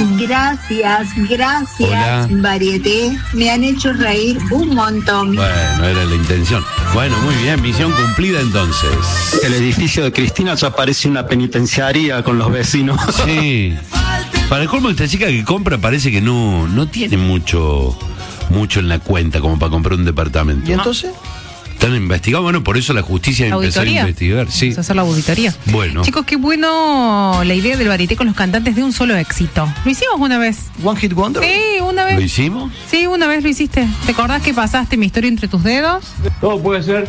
Gracias, Hola. Varieté. Me han hecho reír un montón. Bueno, era la intención. Bueno, muy bien, misión cumplida entonces. El edificio de Cristina ya parece una penitenciaría con los vecinos. Sí. Para el colmo, esta chica que compra parece que no tiene mucho en la cuenta como para comprar un departamento. ¿Y entonces? Están investigados, bueno, por eso la justicia empezó a investigar. Sí. Vamos a hacer la auditoría. Bueno. Chicos, qué bueno la idea del varieté con los cantantes de un solo éxito. Lo hicimos una vez. ¿One Hit Wonder? Sí, una vez. ¿Lo hicimos? Sí, una vez lo hiciste. ¿Te acordás que pasaste mi historia entre tus dedos? Todo puede ser.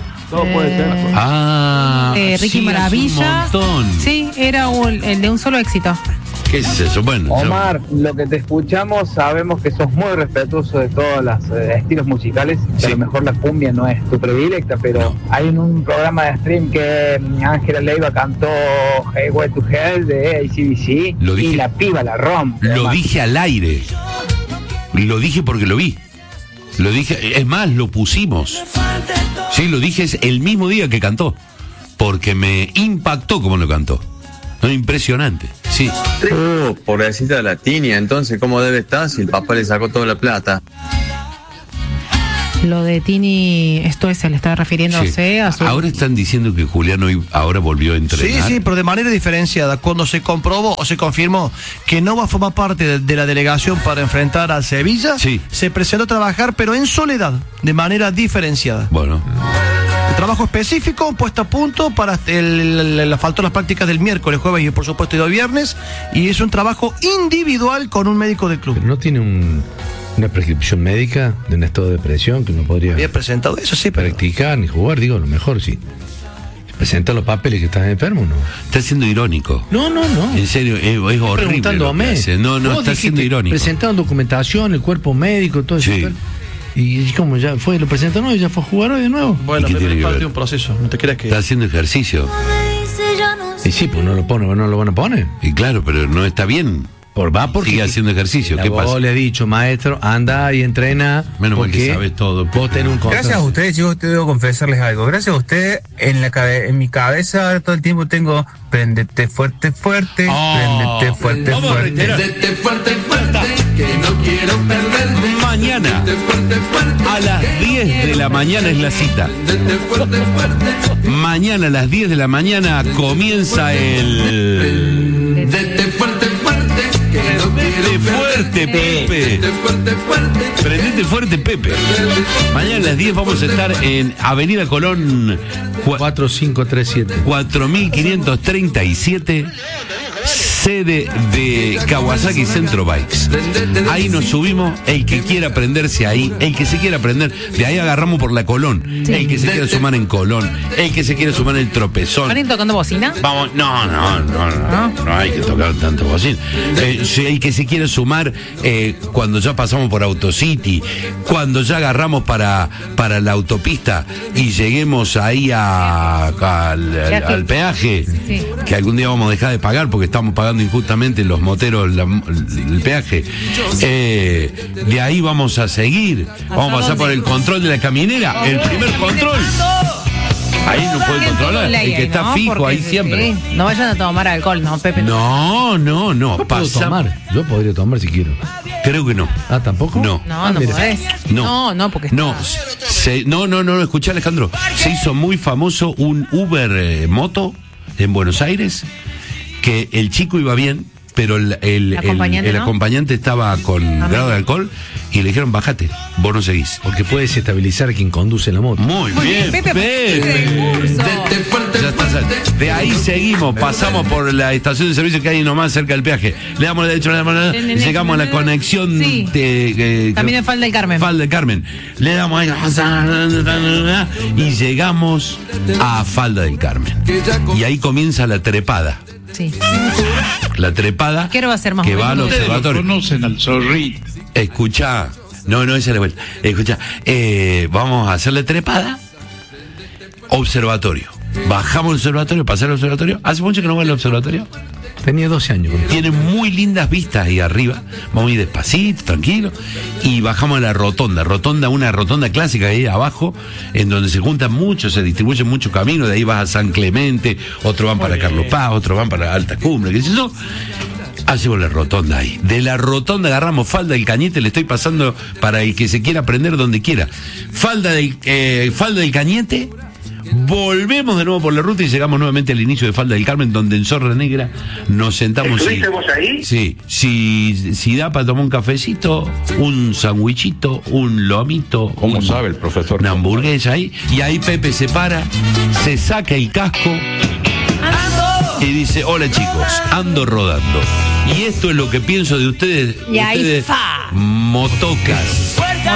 Ah, Ricky sí, Maravilla. hace un montón. Sí, era el de un solo éxito. ¿Qué es eso? Bueno, Omar, lo que te escuchamos, sabemos que sos muy respetuoso de todos los estilos musicales. Que Sí. a lo mejor la cumbia no es tu predilecta, pero hay en un programa de stream que Ángela Leiva cantó Hey Way to Hell de AC/DC Lo dije. y la piba la rompe. lo Omar. dije al aire. Lo dije porque lo vi. Lo dije, es más, lo pusimos. Sí, lo dije el mismo día que cantó. Porque me impactó como lo cantó. No, impresionante. Sí. Pobrecita de la Tinia, entonces, ¿cómo debe estar si el papá le sacó toda la plata? Lo de Tini, esto es, se le está refiriéndose Sí. a su... Ahora están diciendo que Julián hoy ahora volvió a Sí, entrenar. sí, pero de manera diferenciada. Cuando se comprobó o se confirmó que no va a formar parte de la delegación para enfrentar a Sevilla, Sí. se presentó a trabajar, pero en soledad, de manera diferenciada. Bueno, El trabajo específico puesto a punto para faltó las prácticas del miércoles, jueves y por supuesto el viernes, y es un trabajo individual con un médico del club. Pero no tiene una prescripción médica de un estado de depresión que uno podría Había presentado eso, sí, pero practicar ni jugar, digo, a lo mejor sí. Presenta los papeles que estás enfermo, ¿no? está siendo irónico. No. En serio, es horrible. Preguntándome. Lo que hace. No, Vos está dijiste, siendo irónico. presentaron documentación, el cuerpo médico, todo eso. Sí. Y como ya fue, lo presentaron hoy, ya fue a jugar hoy de nuevo. bueno, ¿Y qué tiene es que parte ver? de un proceso, no te creas que... Está haciendo ejercicio. Y sí, pues no lo van a poner. Y claro, pero no está bien. Va porque Sigue haciendo ejercicio. ¿Qué vos pasa? le he dicho, maestro, anda y entrena. Menos mal que porque sabes todo. Vos tenés un contrato. Gracias a ustedes, chicos, te debo confesarles algo. Gracias a ustedes, en mi cabeza todo el tiempo tengo prendete fuerte, fuerte, prendete fuerte, Vamos a fuerte. reiterar. Mañana a las 10 de la mañana es la cita. Mañana a las 10 de la mañana comienza el... Prendete fuerte, Pepe. Prendete fuerte, Pepe. Mañana a las 10 vamos a estar en Avenida Colón 4537. 4537, sede de Kawasaki Centro Bikes. Ahí nos subimos, el que quiera aprenderse ahí, el que se quiera aprender, de ahí agarramos por la Colón, el que se quiera sumar en Colón, el que se quiera sumar en el Tropezón. ¿Van a ir tocando bocina? Vamos, no hay que tocar tanto bocina. El que se quiera sumar cuando ya pasamos por Autocity, cuando ya agarramos para la autopista y lleguemos ahí al peaje, Sí. que algún día vamos a dejar de pagar porque estamos pagando injustamente los moteros el peaje. De ahí vamos a seguir, vamos a pasar por el control de la caminera, el primer control. Ahí no puede controlar, el que está fijo Porque, ahí siempre. sí, no vayan a tomar alcohol, no, Pepe. No, Yo puedo pasa. tomar. Yo podría tomar si quiero. Creo que no. Ah, ¿tampoco? No. No mira. podés. No, porque No, no, escuchá, Alejandro. Se hizo muy famoso un Uber moto en Buenos Aires, que el chico iba bien, pero el acompañante estaba con grado de alcohol y le dijeron, bájate, vos no seguís. Porque puede desestabilizar quien conduce la moto. Muy bien, Pepe. Ya está, de ahí seguimos, pasamos por la estación de servicio que hay nomás cerca del peaje. Le damos la derecha, le damos la derecha, llegamos a la conexión Sí. También en Falda del Carmen. Falda del Carmen. Le damos ahí y llegamos a Falda del Carmen. Y ahí comienza la trepada. Sí. La trepada ¿Qué hora va a ser más que o va al menos? observatorio. Conocen al zorrito. Escuchá. No, esa es la vuelta. Escuchá. Vamos a hacerle trepada. Observatorio. Bajamos el observatorio, pasar el observatorio. ¿Hace mucho que no va al observatorio? Tenía 12 años. Tiene muy lindas vistas ahí arriba. Vamos a ir despacito, tranquilo. Y bajamos a la rotonda. Una rotonda clásica ahí abajo, en donde se juntan muchos, se distribuyen muchos caminos. De ahí vas a San Clemente, otros van para Carlos Paz, otros van para Alta Cumbre, qué sé yo. hacemos la rotonda ahí. De la rotonda agarramos Falda del Cañete, le estoy pasando para el que se quiera aprender donde quiera. Falda del Cañete, volvemos de nuevo por la ruta y llegamos nuevamente al inicio de Falda del Carmen, donde en Zorra Negra nos sentamos. ¿Estuviste vos ahí? Sí, si da para tomar un cafecito, un sandwichito, un lomito, ¿cómo sabe el profesor? Una hamburguesa ahí, y ahí Pepe se para, se saca el casco y dice: hola chicos, ando rodando. Y esto es lo que pienso de ustedes. Y ahí ustedes, motocas,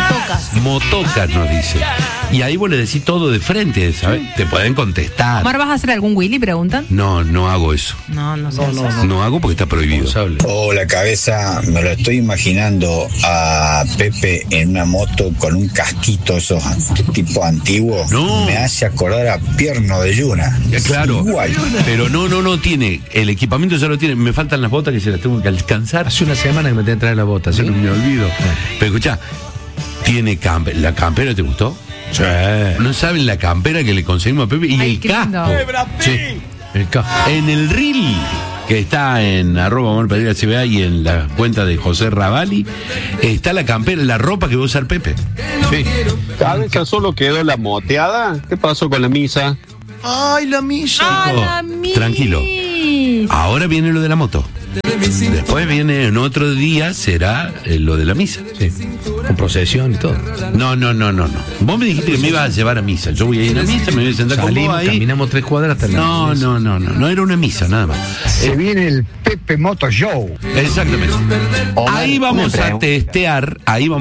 nos dice. Y ahí vos le decís todo de frente, ¿sabes? Te pueden contestar. Omar, ¿vas a hacer algún Willy? Preguntan. No hago eso. No sé. No hago porque está prohibido. Hola, cabeza. Me lo estoy imaginando a Pepe en una moto con un casquito, esos tipo antiguo. No. Me hace acordar a Pierno de Yuna. Claro. Igual. Pero no tiene. El equipamiento ya lo tiene. Me faltan las botas que se las tengo que alcanzar. Hace una semana que me tengo que traer las botas. Yo no me olvido. Pero escuchá, tiene ¿la campera te gustó? Sí. No saben la campera que le conseguimos a Pepe y el casco. Sí, el casco. En el reel que está en @AmorPereira y en la cuenta de José Ravalli, está la campera, la ropa que va a usar Pepe. Sí. ¿Cabeza solo quedó la moteada? ¿Qué pasó con la misa? ¡Ay, la misa! Tranquilo. Ahora viene lo de la moto. Después viene en otro día, será lo de la misa. Sí. Con procesión y todo. No. Vos me dijiste que me ibas a llevar a misa. Yo voy a ir a misa, me voy a sentar con vos ahí. Caminamos 3 cuadras hasta la misa. No era una misa, nada más. Se viene el Pepe Moto Show. Exactamente. Ahí vamos a testear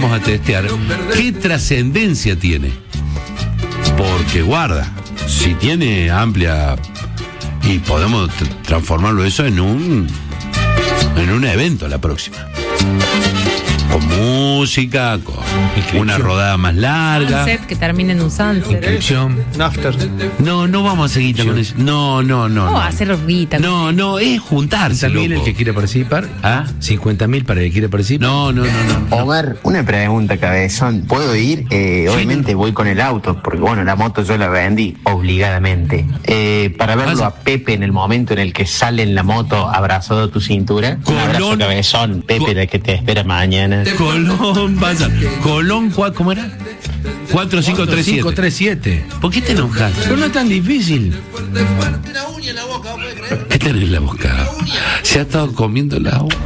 qué trascendencia tiene. Porque guarda, si tiene amplia y podemos transformarlo eso en un evento la próxima. Con música, con una rodada más larga. Sunset, que termine en un sunset. Inscripción. No vamos a seguir con eso. No. No, hacer guita. No, es juntarse. ¿50.000 el que quiere participar? ¿Ah? 50.000 para el que quiere participar. No. Omar, una pregunta, cabezón. ¿Puedo ir? Obviamente voy con el auto, porque bueno, la moto yo la vendí obligadamente. Para verlo a Pepe en el momento en el que sale en la moto abrazado a tu cintura. Un abrazo, cabezón. Pepe, la que te espera mañana. Colón, vaya. Colón, ¿cómo era? 4537. ¿Por qué te enojas? Pero no es tan difícil. ¿Qué tenés en la boca? Se ha estado comiendo la agua.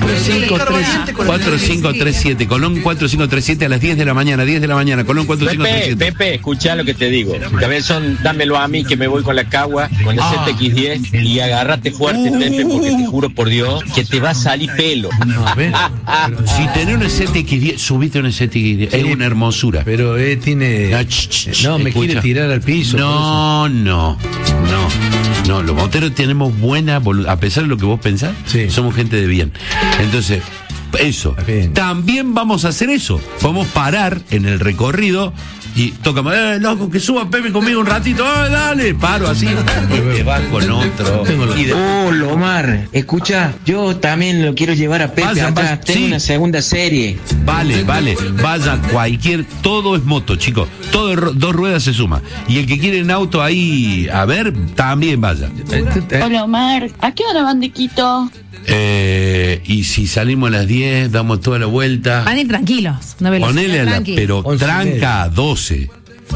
4537. Colón 4537 a las 10 de la mañana. Colón 4537. Pepe, escuchá lo que te digo. Cabezón, dámelo a mí que me voy con la cagua, con el ZX10 y agárrate fuerte, Pepe, porque te juro por Dios que te va a salir pelo. A ver, si tenés un ZX10, subite un ZX10. Es una hermosura. Pero tiene. No, me quiere tirar al piso. No. Los moteros tenemos buena voluntad. A pesar de lo que vos pensás, somos gente de bien. Entonces, eso. También vamos a hacer eso. Vamos a parar en el recorrido y toca, loco, que suba Pepe conmigo un ratito. Dale, paro así. Y te vas con otro. Hola, Omar, escucha, yo también lo quiero llevar a Pepe atrás. Tengo una segunda serie. Vale, vaya todo es moto, chicos. Todo 2 ruedas se suma. Y el que quiere en auto ahí a ver, también vaya. Hola, Omar, ¿a qué hora van de Quito? Y si salimos a las 10, damos toda la vuelta. Van a ir tranquilos. Ponele pero tranca 12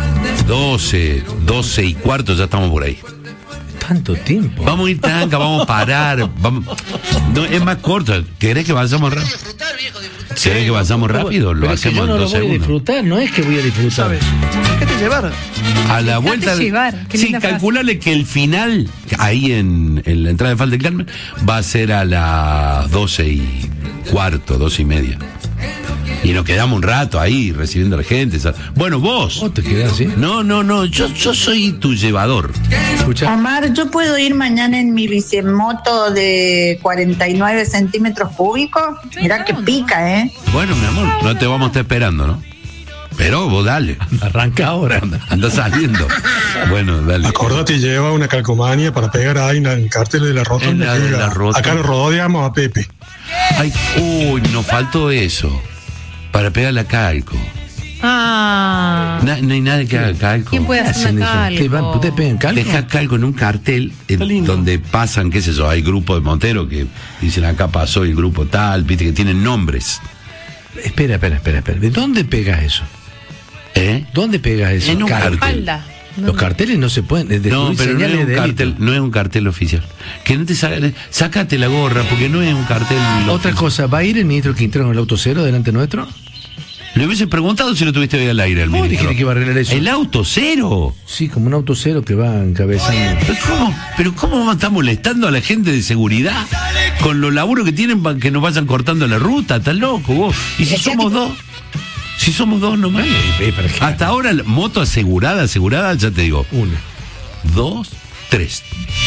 y cuarto, ya estamos por ahí. Tanto tiempo. Vamos a ir tranca, vamos a parar. No, es más corto. ¿Querés que vayamos rápido? ¿Querés que vayamos rápido? Lo hacemos en 2 segundos. Voy a disfrutar, no es que voy a disfrutar. Déjate llevar. A la vuelta. Sí, calcularle que el final, ahí en la entrada de Falda del Carmen, va a ser a las 12 y cuarto, 12 y media. Y nos quedamos un rato ahí recibiendo a la gente. Bueno, vos. ¿Vos te quedás así? No. Yo soy tu llevador. ¿Escucha? Omar, ¿yo puedo ir mañana en mi bicimoto de 49 centímetros cúbicos? Mirá que pica, ¿eh? Bueno, mi amor, no te vamos a estar esperando, ¿no? Pero vos dale. Arranca ahora. Anda saliendo. Bueno, dale. Acordate, lleva una calcomanía para pegar ahí en el cartel de la rotonda. Acá lo rodeamos a Pepe. Ay, nos faltó eso. Para pegar la calco. Ah. No hay nadie que haga calco. ¿Quién puede hacer una calco? ¿Ustedes pegan calco? Deja calco en un cartel donde pasan, qué sé yo, hay grupos de monteros que dicen acá pasó el grupo tal, viste que tienen nombres. Espera. ¿De dónde pegas eso? ¿Dónde pegas eso? En un cartel. Espalda. Los carteles no se pueden. No, pero no es un cartel oficial. Que no te sácate la gorra porque no es un cartel. Otra cosa, ¿va a ir el ministro Quintero en el auto cero delante nuestro? Le hubiese preguntado si lo tuviste hoy al aire al ministro. Dijiste que iba a arreglar eso. ¿El auto cero? Sí, como un auto cero que va encabezando. ¿Pero cómo está molestando a la gente de seguridad con los laburos que tienen para que nos vayan cortando la ruta? ¿Estás loco vos? ¿Y si somos dos? Si somos dos nomás. Hasta ahora, moto asegurada, ya te digo. 1, 2, 3.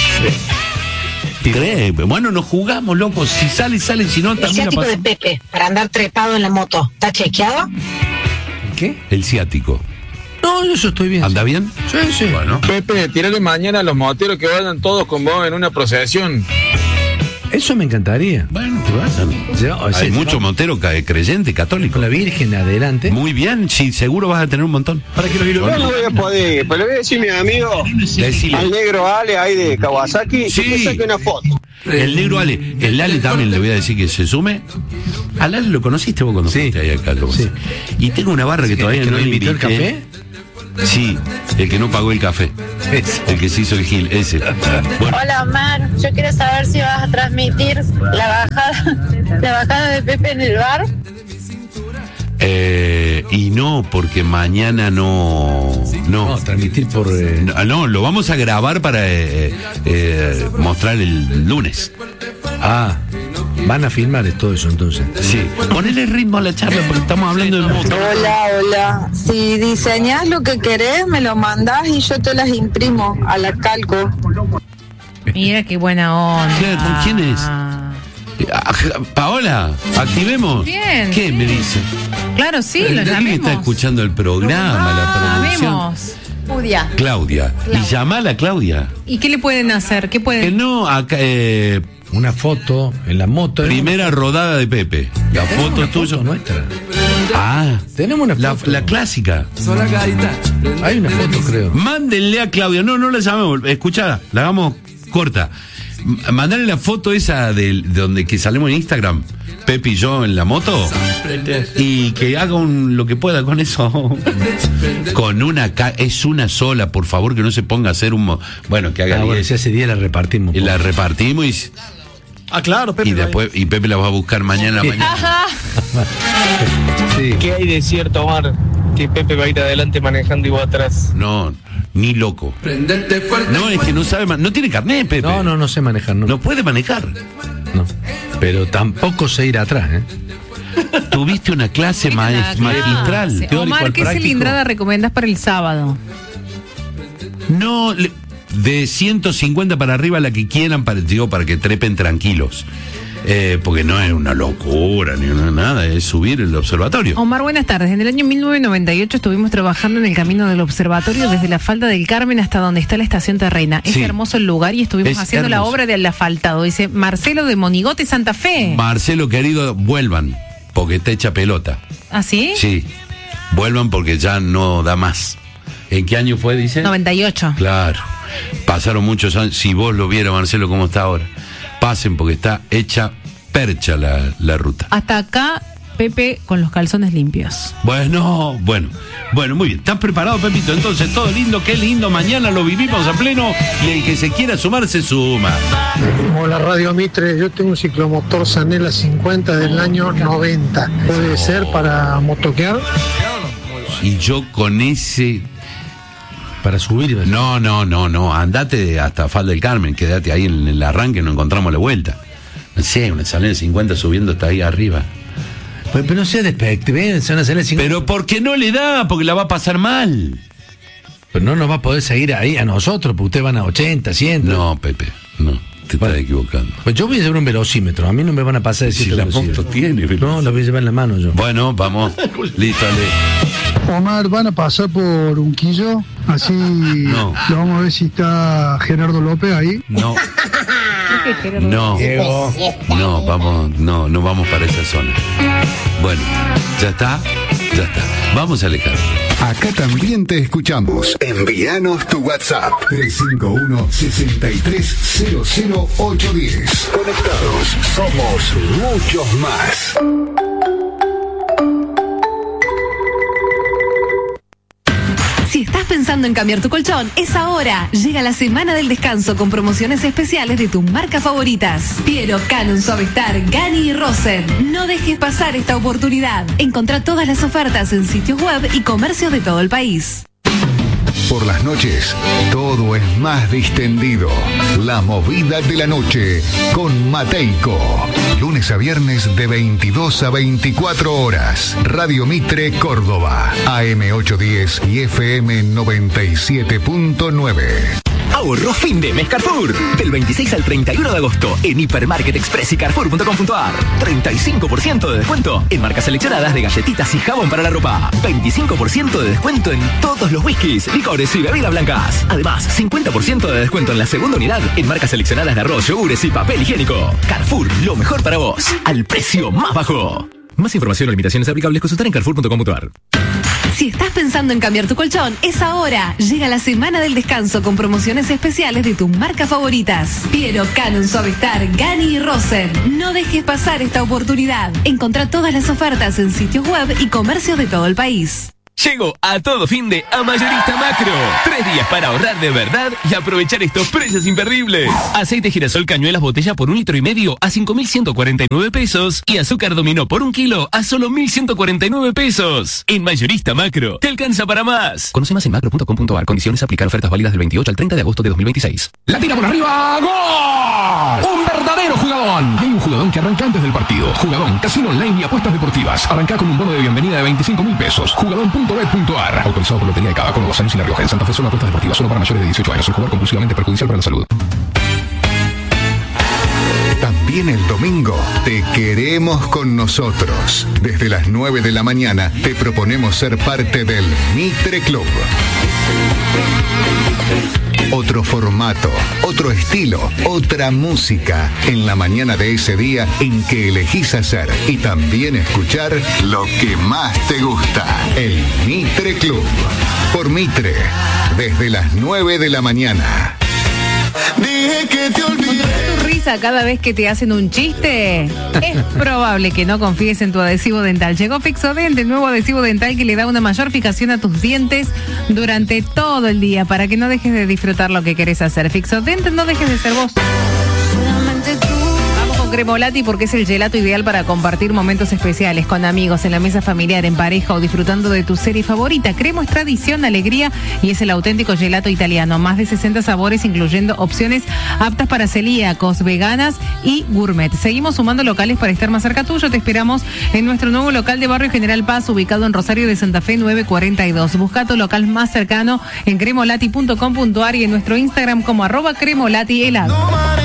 3. Bueno, nos jugamos, loco. Si sale, si no, el también. ciático de Pepe, para andar trepado en la moto, ¿está chequeado? ¿Qué? El ciático. No, eso estoy bien. ¿Anda bien? Sí. Bueno. Pepe, tirale mañana a los moteros que vayan todos con vos en una procesión. Eso me encantaría. Bueno, que vayan. Hay muchos monteros creyentes, católicos. Con la Virgen adelante. Muy bien, sí, seguro vas a tener un montón. Para que no voy a poder, pero le voy a decir a mi amigo, al negro Ale ahí de Kawasaki, que me saque una foto. El negro Ale, el Ale también le voy a decir que se sume. Al Ale lo conociste vos cuando fuiste ahí acá. Sí. Y tengo una barra que todavía no le invité. ¿El café? Sí, el que no pagó el café. El que se hizo el gil, ese. Bueno. Hola Omar, yo quiero saber si vas a transmitir la bajada de Pepe en el bar. Y no, porque mañana no, transmitir por... No, lo vamos a grabar para mostrar el lunes. Van a filmar todo eso entonces. Sí. Ponele ritmo a la charla porque estamos hablando de moto. Hola. Si diseñás lo que querés, me lo mandás y yo te las imprimo a la calco. Mira qué buena onda. ¿Quién es? Paola, activemos. Bien. ¿Qué me dice? Claro, sí, lo llamemos. ¿Quién está escuchando el programa, la producción? Claudia. Y llamala a Claudia. ¿Y qué le pueden hacer? ¿Qué pueden? Que no, acá, una foto en la moto. Primera rodada de Pepe. La foto es tuya. Nuestra. Tenemos una foto. La clásica. Hay una foto, creo. Mándenle a Claudia. No la llamemos. Escuchá, la hagamos corta. Mandale la foto esa de donde que salimos en Instagram, Pepe y yo en la moto, y que haga lo que pueda con eso. Con es una sola, por favor, que no se ponga a hacer bueno, que haga 10. Si ese día la repartimos. Y la repartimos y... claro, Pepe. Y después, y Pepe la va a buscar mañana. Sí. ¿Qué hay de cierto, Omar? Que Pepe va a ir adelante manejando y vos atrás. No, ni loco. No, es que no sabe, no tiene carnet, Pepe. No sé manejar. No puede manejar. No, pero tampoco sé ir atrás, Tuviste una clase magistral. Omar, ¿qué cilindrada recomendás para el sábado? No, de 150 para arriba, la que quieran, para que trepen tranquilos. Porque no es una locura ni nada, es subir el observatorio. Omar, buenas tardes. En el año 1998 estuvimos trabajando en el camino del observatorio desde la falda del Carmen hasta donde está la estación terrena. Es hermoso el lugar y estuvimos haciendo la obra del asfaltado. Dice Marcelo de Monigote, Santa Fe. Marcelo, querido, vuelvan, porque te echa pelota. ¿Ah, sí? Sí, vuelvan porque ya no da más. ¿En qué año fue, dice? 98. Claro, pasaron muchos años. Si vos lo vieras, Marcelo, cómo está ahora. Pasen porque está hecha percha la ruta. Hasta acá, Pepe con los calzones limpios. Bueno, muy bien. ¿Estás preparado, Pepito? Entonces, todo lindo, qué lindo. Mañana lo vivimos a pleno y el que se quiera sumar, se suma. Hola, Radio Mitre. Yo tengo un ciclomotor Sanela 50 del año 90. ¿Puede ser para motoquear? Y yo con ese... Para subir. No. Andate hasta Falda del Carmen, quédate ahí en el arranque, no encontramos la vuelta. No sé, una Sanela 50 subiendo hasta ahí arriba. Pero no sea despectivo, una Sanela 50. Pero porque no le da, porque la va a pasar mal. Pero no nos va a poder seguir ahí a nosotros, porque ustedes van a 80, 100. No, Pepe, no. Te estás equivocando. Pues yo voy a llevar un velocímetro. A mí no me van a pasar de si la moto tiene velocímetro. No, lo voy a llevar en la mano yo. Bueno, vamos. Listo, Ale. Omar, ¿van a pasar por Unquillo? Así lo vamos a ver si está Gerardo López ahí. No. No, no vamos para esa zona. Bueno, ya está. Vamos a Alejandro. Acá también te escuchamos. Envíanos tu WhatsApp 351-6300-810. Conectados, somos muchos más. Si estás pensando en cambiar tu colchón, es ahora. Llega la semana del descanso con promociones especiales de tus marcas favoritas. Piero, Canon, Suavestar, Gani y Rosen. No dejes pasar esta oportunidad. Encontrá todas las ofertas en sitios web y comercios de todo el país. Por las noches, todo es más distendido. La movida de la noche con Mateico. Lunes a viernes de 22 a 24 horas. Radio Mitre, Córdoba. AM 810 y FM 97.9. Ahorro fin de mes Carrefour. Del 26 al 31 de agosto en Hipermarket Express y Carrefour.com.ar. 35% de descuento en marcas seleccionadas de galletitas y jabón para la ropa. 25% de descuento en todos los whiskies, licores y bebidas blancas. Además, 50% de descuento en la segunda unidad en marcas seleccionadas de arroz, yogures y papel higiénico. Carrefour, lo mejor para vos, al precio más bajo. Más información o limitaciones aplicables consultar en Carrefour.com.ar. Si estás pensando en cambiar tu colchón, es ahora. Llega la semana del descanso con promociones especiales de tus marcas favoritas. Piero, Canon, Suavestar, Gani y Rosen. No dejes pasar esta oportunidad. Encontrá todas las ofertas en sitios web y comercios de todo el país. Llegó a todo fin de a Mayorista Macro. 3 días para ahorrar de verdad y aprovechar estos precios imperdibles. Aceite girasol cañuelas botella por 1,5 litros a 5.149 pesos y azúcar dominó por 1 kilo a solo 1.149 pesos. En Mayorista Macro, te alcanza para más. Conoce más en macro.com.ar. Condiciones aplicar. Ofertas válidas del 28 al 30 de agosto de 2026. La tira por arriba. ¡Gol! Un verdadero jugadón. Y hay un jugadón que arranca antes del partido. Jugadón, casino online y apuestas deportivas. Arranca con un bono de bienvenida de 25.000 pesos. Jugadón.bet.ar. Autorizado por Lotería de Cava, Córdoba, San Luis y La Rioja. En Santa Fe solo apuestas deportivas. Solo para mayores de 18 años. El jugador compulsivamente perjudicial para la salud. También el domingo te queremos con nosotros. Desde las 9 de la mañana te proponemos ser parte del Mitre Club. Otro formato, otro estilo, otra música en la mañana de ese día en que elegís hacer y también escuchar lo que más te gusta. El Mitre Club. Por Mitre, desde las 9 de la mañana. Dije que te olvidé. ¿Tu risa cada vez que te hacen un chiste? Es probable que no confíes en tu adhesivo dental. Llegó Fixodent, el nuevo adhesivo dental que le da una mayor fijación a tus dientes durante todo el día para que no dejes de disfrutar lo que querés hacer. Fixodent, no dejes de ser vos. Cremolati porque es el gelato ideal para compartir momentos especiales con amigos, en la mesa familiar, en pareja o disfrutando de tu serie favorita. Cremo es tradición, alegría y es el auténtico gelato italiano. Más de 60 sabores, incluyendo opciones aptas para celíacos, veganas y gourmet. Seguimos sumando locales para estar más cerca tuyo. Te esperamos en nuestro nuevo local de Barrio General Paz, ubicado en Rosario de Santa Fe 942. Busca tu local más cercano en cremolati.com.ar y en nuestro Instagram como @cremolatihelado.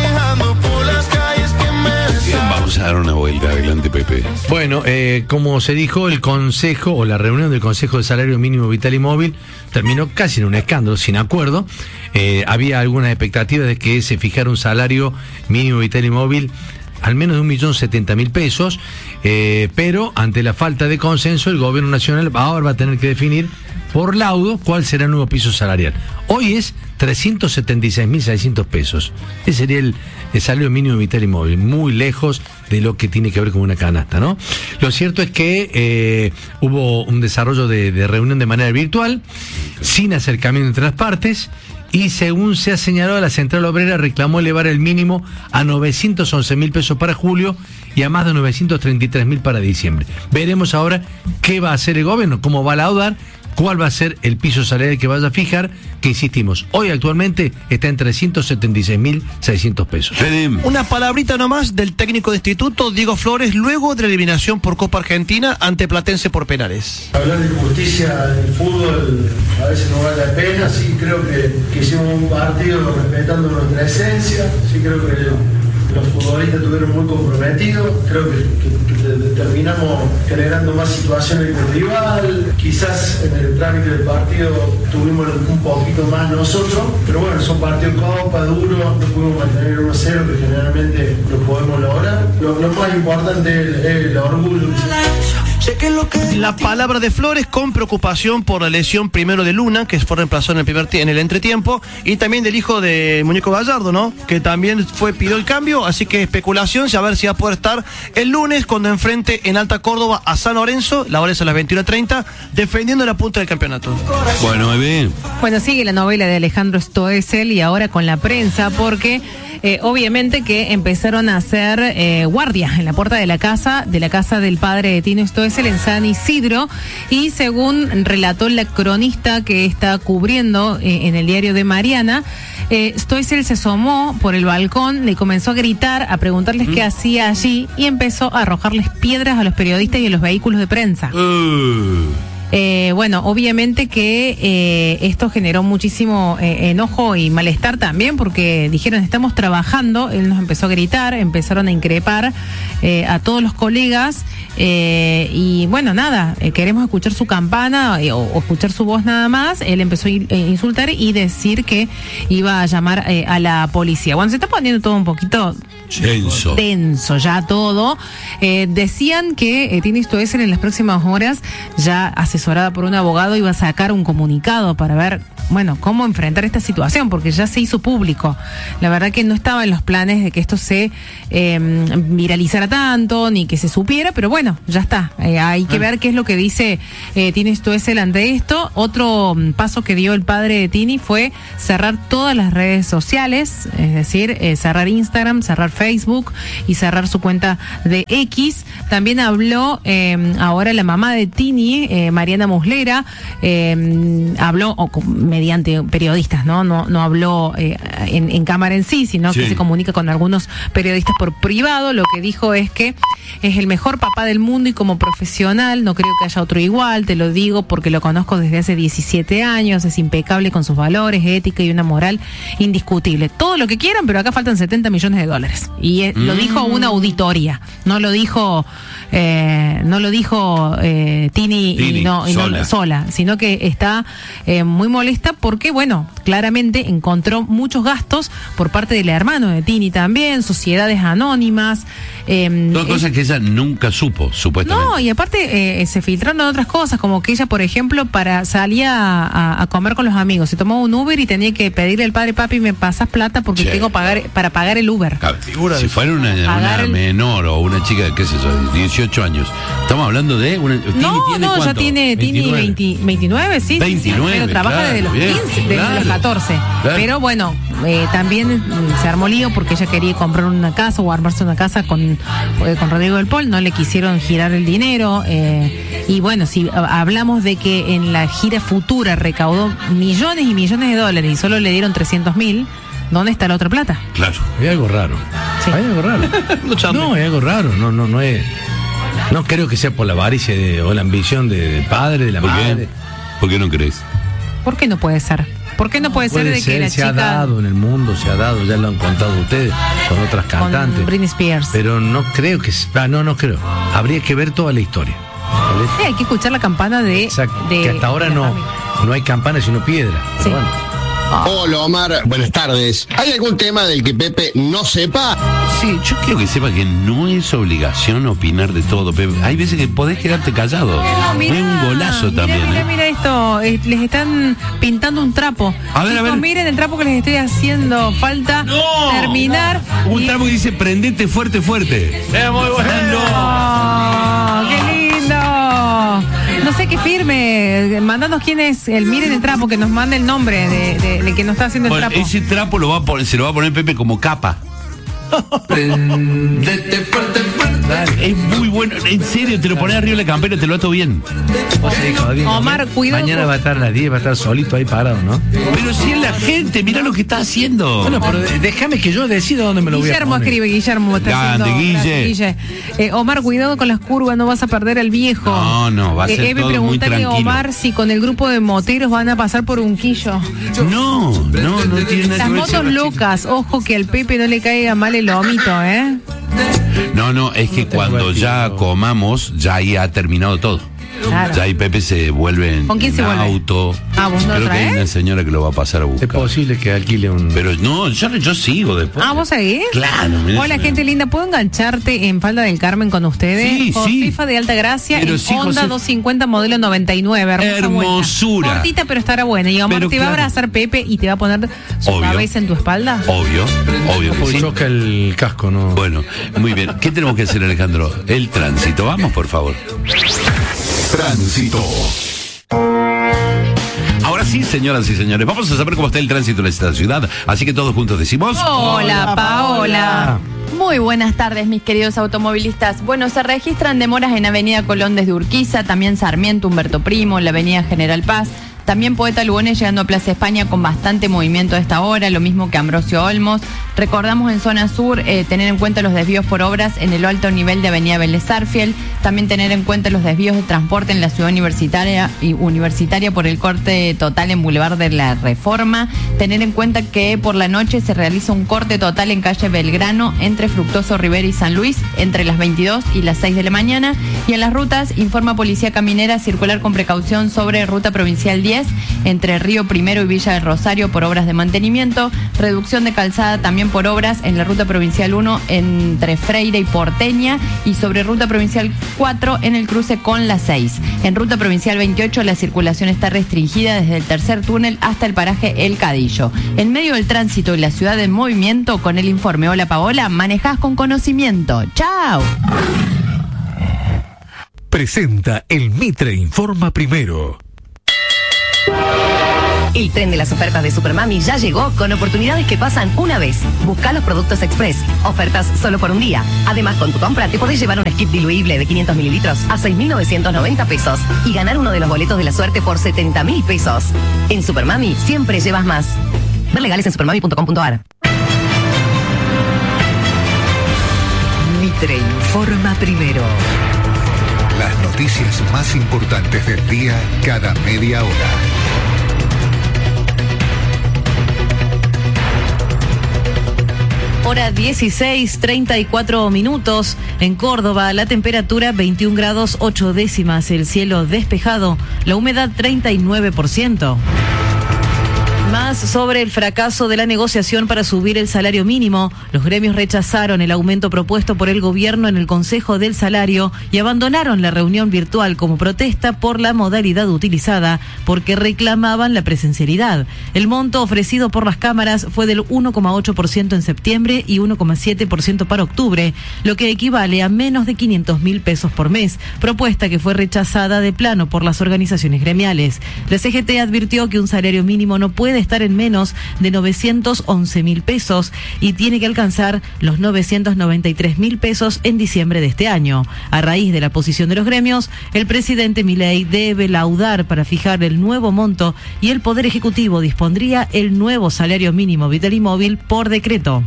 Vamos a dar una vuelta, adelante Pepe. Bueno, como se dijo, el consejo o la reunión del Consejo de Salario Mínimo Vital y Móvil terminó casi en un escándalo, sin acuerdo. Había algunas expectativas de que se fijara un salario mínimo vital y móvil al menos de 1.070.000 pesos, pero ante la falta de consenso el gobierno nacional ahora va a tener que definir por laudo cuál será el nuevo piso salarial. Hoy es 376.600 pesos. Ese sería el salario mínimo vital y móvil, muy lejos de lo que tiene que ver con una canasta, ¿no? Lo cierto es que hubo un desarrollo de reunión de manera virtual, sin acercamiento entre las partes, y según se ha señalado, la Central Obrera reclamó elevar el mínimo a 911.000 pesos para julio y a más de 933.000 para diciembre. Veremos ahora qué va a hacer el gobierno, cómo va a laudar, cuál va a ser el piso salarial que vaya a fijar, que insistimos, hoy actualmente está en 376.600 pesos. Una palabrita nomás del técnico de instituto, Diego Flores, luego de la eliminación por Copa Argentina ante Platense por penales. Hablar de justicia del fútbol a veces no vale la pena, sí creo que hicimos un partido respetando nuestra esencia, sí creo que los futbolistas estuvieron muy comprometidos, creo que terminamos generando más situaciones que el rival, quizás en el trámite del partido tuvimos un poquito más nosotros, pero bueno, son partidos copa, duros, no pudimos mantener 1-0, que generalmente lo podemos lograr. Lo más importante es el orgullo. La palabra de Flores con preocupación por la lesión primero de Luna, que fue reemplazado en el entretiempo, y también del hijo de Muñeco Gallardo, ¿no? Que también pidió el cambio, así que especulación, a ver si va a poder estar el lunes cuando enfrente en Alta Córdoba a San Lorenzo, la hora es a las 21:30, defendiendo la punta del campeonato. Bueno, muy bien. Bueno, sigue la novela de Alejandro Stoessel y ahora con la prensa, porque obviamente que empezaron a hacer guardia en la puerta de la casa del padre de Tino Stoessel en San Isidro, y según relató la cronista que está cubriendo en el diario de Mariana, Stoessel se asomó por el balcón, le comenzó a gritar, a preguntarles qué hacía allí, y empezó a arrojarles piedras a los periodistas y a los vehículos de prensa. Bueno, obviamente que esto generó muchísimo enojo y malestar también, porque dijeron, estamos trabajando. Él nos empezó a gritar, empezaron a increpar a todos los colegas, y bueno, nada, queremos escuchar su campana o escuchar su voz nada más. Él empezó a insultar y decir que iba a llamar a la policía. Bueno, se está poniendo todo un poquito tenso ya todo. Decían que Tino Stoessel en las próximas horas, ya asesorada por un abogado, iba a sacar un comunicado para ver, bueno, cómo enfrentar esta situación, porque ya se hizo público. La verdad que no estaba en los planes de que esto se viralizara tanto, ni que se supiera, pero bueno, ya está. Hay que ver qué es lo que dice Tino Stoessel ante esto. Otro paso que dio el padre de Tini fue cerrar todas las redes sociales, es decir, cerrar Instagram, cerrar Facebook y cerrar su cuenta de X. También habló ahora la mamá de Tini, Mariana Muslera, habló mediante periodistas, no habló en cámara en sí, sino que se comunica con algunos periodistas por privado. Lo que dijo es que es el mejor papá del mundo y como profesional no creo que haya otro igual, te lo digo porque lo conozco desde hace 17 años, es impecable con sus valores, ética y una moral indiscutible. Todo lo que quieran, pero acá faltan $70 millones. Y lo dijo una auditoría, no lo dijo Tini y no sola, sino que está muy molesta porque, bueno, claramente encontró muchos gastos por parte del hermano de Tini también, sociedades anónimas. Dos cosas que ella nunca supo, supuestamente. No, y aparte se filtraron otras cosas, como que ella, por ejemplo, salía a comer con los amigos, se tomó un Uber y tenía que pedirle al padre, papi, me pasas plata porque tengo para pagar el Uber. Si fuera una menor o una chica, qué sé yo, 18 años, estamos hablando de una... ya tiene 29, sí, 29, pero trabaja desde los 15, desde los 14. Claro. Pero bueno, también se armó lío porque ella quería comprar una casa o armarse una casa con Rodrigo del Pol, no le quisieron girar el dinero, y bueno, si hablamos de que en la gira futura recaudó millones y millones de dólares y solo le dieron 300.000, ¿dónde está la otra plata? Claro. Hay algo raro. Sí. Hay algo raro. No, hay algo raro. No es. No creo que sea por la avaricia o la ambición del padre, de la madre. ¿Por qué no crees? ¿Por qué no puede ser? ¿Por qué no puede ser de que la se chica... ha dado en el mundo, ya lo han contado ustedes con otras cantantes. Con Britney Spears. Pero no creo que... no creo. Habría que ver toda la historia. Sí, hay que escuchar la campana de... Exacto. Que hasta ahora no hay campana sino piedra. Sí. Pero bueno. Hola Omar, buenas tardes. ¿Hay algún tema del que Pepe no sepa? Sí, yo quiero que sepa que no es obligación opinar de todo, Pepe. Hay veces que podés quedarte callado. Es un golazo también. Mira esto, les están pintando un trapo. A ver. Miren el trapo que les estoy haciendo. Falta terminar. Un trapo que dice prendete fuerte. Es muy bueno. ¡Qué lindo! No sé qué firme. Mándanos quién es el Miren el trapo, que nos mande el nombre de que nos está haciendo el trapo. Ese trapo se lo va a poner Pepe como capa. Prendete fuerte. Es muy bueno, en serio, te lo pones arriba de la campera, te lo ato bien. Omar, cuidado. Mañana va a estar a las 10, va a estar solito ahí parado, ¿no? Pero si es la gente, mirá lo que está haciendo. Bueno, pero déjame que yo decida dónde me lo voy a poner. Guillermo está haciendo. Guille. Omar, cuidado con las curvas, no vas a perder al viejo. No, va a ser todo muy tranquilo. Omar, si con el grupo de moteros van a pasar por un quillo. No tiene nada que ver. Las motos locas, ojo que al Pepe no le caiga mal sale lomito, ¿eh? No, es que cuando ya comamos, ya ahí ha terminado todo. Claro. Ya ahí Pepe se vuelve en ¿Con quién se vuelve? auto. ¿Vos no Creo que hay una señora que lo va a pasar a buscar. Es posible que alquile un... Pero no, yo sigo después. ¿vos seguís? Claro. Hola, gente linda. ¿Puedo engancharte en Falda del Carmen con ustedes? Sí. Josefa de Altagracia, Pero en sí, Honda Josefa. 250 modelo 99. Hermosura. Vuelta. Cortita, pero estará buena. Y Omar Pero te va a claro. abrazar Pepe y te va a poner su Obvio. cabeza en tu espalda. Obvio que sí. Choca el casco, ¿no? Bueno, muy bien. ¿Qué tenemos que hacer, Alejandro? El tránsito. Vamos, por favor. Tránsito. Ahora sí, señoras y señores, vamos a saber cómo está el tránsito en esta ciudad. Así que todos juntos decimos... Hola, Paola. Muy buenas tardes, mis queridos automovilistas. Bueno, se registran demoras en Avenida Colón desde Urquiza, también Sarmiento, Humberto Primo, la Avenida General Paz. También Poeta Lugones llegando a Plaza España con bastante movimiento a esta hora, lo mismo que Ambrosio Olmos. Recordamos en zona sur tener en cuenta los desvíos por obras en el alto nivel de Avenida Vélez Sarsfield. También tener en cuenta los desvíos de transporte en la ciudad universitaria por el corte total en Boulevard de la Reforma. Tener en cuenta que por la noche se realiza un corte total en calle Belgrano entre Fructuoso Rivera y San Luis entre las 22 y las 6 de la mañana. Y en las rutas informa Policía Caminera circular con precaución sobre Ruta Provincial 10 entre Río Primero y Villa del Rosario por obras de mantenimiento, reducción de calzada también por obras en la Ruta Provincial 1 entre Freire y Porteña y sobre Ruta Provincial 4 en el cruce con la 6. En Ruta Provincial 28 la circulación está restringida desde el tercer túnel hasta el paraje El Cadillo. En medio del tránsito y la ciudad en movimiento, con el informe Hola Paola, manejás con conocimiento. ¡Chao! Presenta el Mitre Informa Primero. El tren de las ofertas de Supermami ya llegó con oportunidades que pasan una vez. Busca los productos Express. Ofertas solo por un día. Además, con tu compra te podés llevar un skip diluible de 500 mililitros a 6.990 pesos y ganar uno de los boletos de la suerte por 70.000 pesos. En Supermami siempre llevas más. Ver legales en supermami.com.ar. Mitre Informa Primero. Las noticias más importantes del día cada media hora. Hora 16:34. En Córdoba, la temperatura 21 grados 8 décimas, el cielo despejado, la humedad 39%. Más sobre el fracaso de la negociación para subir el salario mínimo. Los gremios rechazaron el aumento propuesto por el gobierno en el Consejo del Salario y abandonaron la reunión virtual como protesta por la modalidad utilizada, porque reclamaban la presencialidad. El monto ofrecido por las cámaras fue del 1,8% en septiembre y 1,7% para octubre, lo que equivale a menos de 500.000 pesos por mes, propuesta que fue rechazada de plano por las organizaciones gremiales. La CGT advirtió que un salario mínimo no puede estar en menos de 911.000 pesos y tiene que alcanzar los 993.000 pesos en diciembre de este año. A raíz de la posición de los gremios, el presidente Milei debe laudar para fijar el nuevo monto y el Poder Ejecutivo dispondría el nuevo salario mínimo vital y móvil por decreto.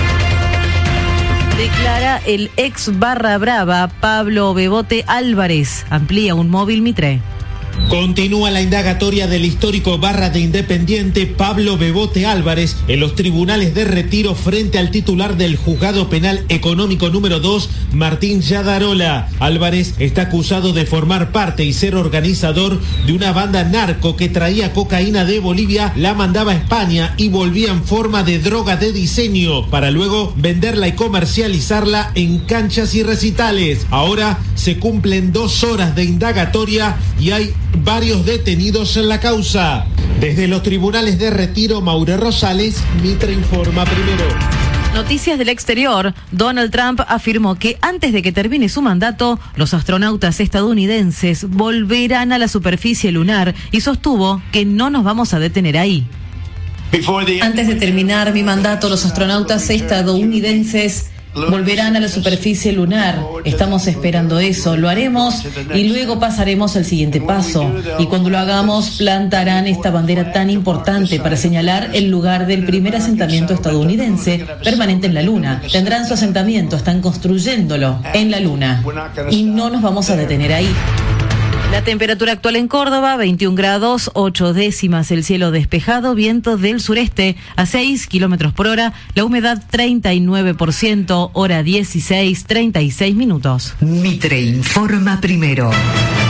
Declara el ex Barra Brava Pablo Bebote Álvarez. Amplía un móvil Mitre. Continúa la indagatoria del histórico Barra de Independiente Pablo Bebote Álvarez en los tribunales de Retiro frente al titular del Juzgado Penal Económico número 2, Martín Yadarola. Álvarez está acusado de formar parte y ser organizador de una banda narco que traía cocaína de Bolivia, la mandaba a España y volvía en forma de droga de diseño para luego venderla y comercializarla en canchas y recitales. Ahora se cumplen 2 horas de indagatoria y hay varios detenidos en la causa. Desde los tribunales de Retiro, Maure Rosales, Mitre Informa Primero. Noticias del exterior. Donald Trump afirmó que antes de que termine su mandato, los astronautas estadounidenses volverán a la superficie lunar y sostuvo que no nos vamos a detener ahí. Antes de terminar mi mandato, los astronautas estadounidenses volverán a la superficie lunar. Estamos esperando eso. Lo haremos y luego pasaremos al siguiente paso. Y cuando lo hagamos, plantarán esta bandera tan importante para señalar el lugar del primer asentamiento estadounidense permanente en la Luna. Tendrán su asentamiento, están construyéndolo en la Luna. Y no nos vamos a detener ahí. La temperatura actual en Córdoba, 21 grados, 8 décimas, el cielo despejado, viento del sureste a 6 kilómetros por hora, la humedad 39%, hora 16:36 minutos. Mitre informa primero.